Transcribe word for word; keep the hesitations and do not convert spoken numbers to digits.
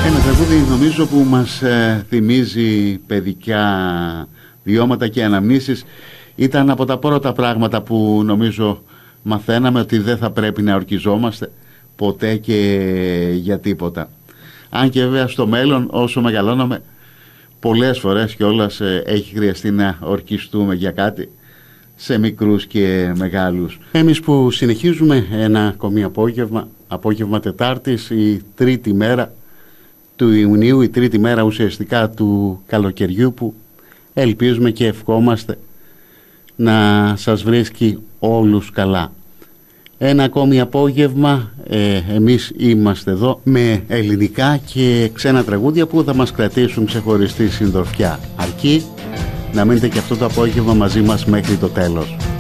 Ένα τραγούδι νομίζω που μας ε, θυμίζει παιδικά βιώματα και αναμνήσεις. Ήταν από τα πρώτα πράγματα που νομίζω μαθαίναμε, ότι δεν θα πρέπει να ορκιζόμαστε ποτέ και για τίποτα. Αν και βέβαια στο μέλλον, όσο μεγαλώνουμε, πολλές φορές κιόλας ε, έχει χρειαστεί να ορκιστούμε για κάτι, σε μικρούς και μεγάλους. Εμείς που συνεχίζουμε ένα ακόμη απόγευμα, απόγευμα Τετάρτης, η τρίτη μέρα του Ιουνίου, η τρίτη μέρα ουσιαστικά του καλοκαιριού, που ελπίζουμε και ευχόμαστε να σας βρίσκει όλους καλά. Ένα ακόμη απόγευμα, ε, εμείς είμαστε εδώ με ελληνικά και ξένα τραγούδια που θα μας κρατήσουν ξεχωριστή συντροφιά. Αρκεί να μείνετε και αυτό το απόγευμα μαζί μας μέχρι το τέλος.